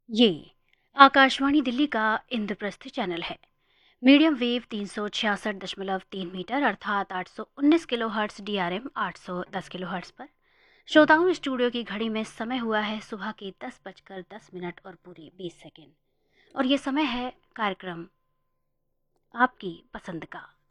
ये आकाशवाणी दिल्ली का इंद्रप्रस्थ चैनल है। मीडियम वेव 366.3 मीटर अर्थात 819 kilo hertz DRM 810 kilo hertz पर। श्रोताओं, स्टूडियो की घड़ी में समय हुआ है सुबह के 10 बजकर 10 मिनट और पूरी 20 सेकेंड। और ये समय है कार्यक्रम आपकी पसंद का।